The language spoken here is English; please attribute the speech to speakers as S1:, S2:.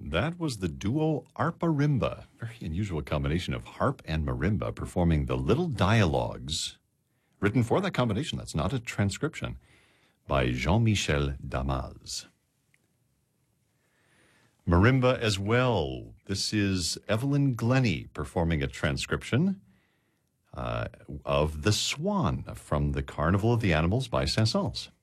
S1: That was the duo Arpa-Rimba. Very unusual combination of harp and marimba performing the Little Dialogues, written for that combination. That's not a transcription, by Jean-Michel Damas. Marimba as well. This is Evelyn Glennie performing a transcription of The Swan from the Carnival of the Animals by Saint-Saëns.